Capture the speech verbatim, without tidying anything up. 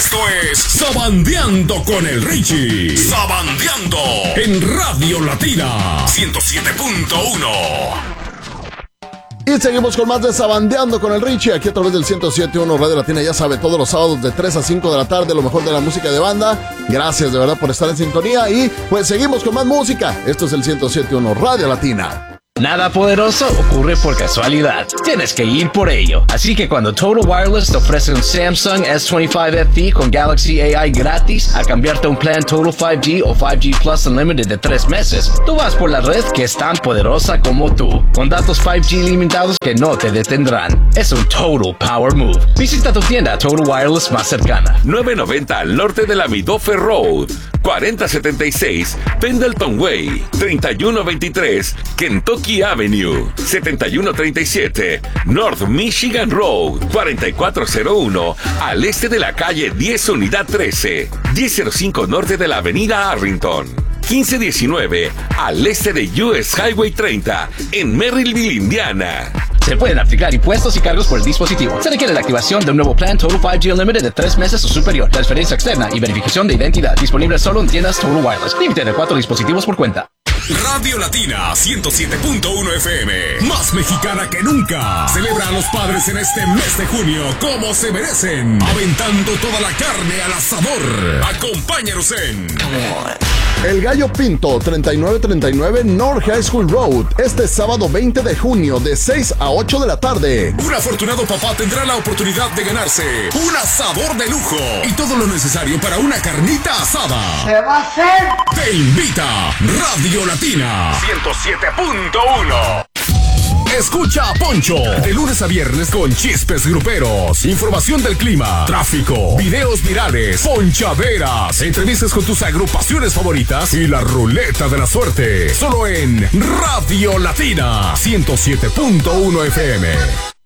Esto es Sabandeando con el Richie. Sabandeando en Radio Latina ciento siete punto uno. Y seguimos con más de Sabandeando con el Richie, aquí a través del ciento siete punto uno Radio Latina. Ya sabe, todos los sábados de tres a cinco de la tarde, lo mejor de la música de banda. Gracias de verdad por estar en sintonía. Y pues seguimos con más música. Esto es el ciento siete punto uno Radio Latina. Nada poderoso ocurre por casualidad. Tienes que ir por ello. Así que cuando Total Wireless te ofrece un Samsung S veinticinco F E con Galaxy A I gratis a cambiarte a un plan Total cinco G o cinco G Plus Unlimited de tres meses, tú vas por la red que es tan poderosa como tú, con datos cinco G limitados que no te detendrán. Es un Total Power Move. Visita tu tienda Total Wireless más cercana. nueve noventa al norte de la Midoffer Road, cuarenta setenta y seis Pendleton Way, treinta y uno veintitrés Kentucky Avenue, setenta y uno treinta y siete North Michigan Road, cuarenta y cuatro cero uno al este de la calle diez Unidad trece, diez cero cinco norte de la avenida Arlington, quince diecinueve al este de U S Highway treinta en Merrillville, Indiana. Se pueden aplicar impuestos y cargos por el dispositivo. Se requiere la activación de un nuevo plan Total cinco G Unlimited de tres meses o superior, transferencia externa y verificación de identidad. Disponible solo en tiendas Total Wireless. Límite de cuatro dispositivos por cuenta. Radio Latina ciento siete punto uno F M, más mexicana que nunca. Celebra a los padres en este mes de junio como se merecen, aventando toda la carne al asador. Acompáñanos en El Gallo Pinto, treinta y nueve treinta y nueve North High School Road, este sábado veinte de junio de seis a ocho de la tarde. Un afortunado papá tendrá la oportunidad de ganarse un asador de lujo y todo lo necesario para una carnita asada. ¿Qué va a hacer? Te invita Radio Latina ciento siete punto uno. Escucha a Poncho de lunes a viernes con chistes gruperos, información del clima, tráfico, videos virales, ponchaderas, entrevistas con tus agrupaciones favoritas y la ruleta de la suerte. Solo en Radio Latina ciento siete punto uno F M.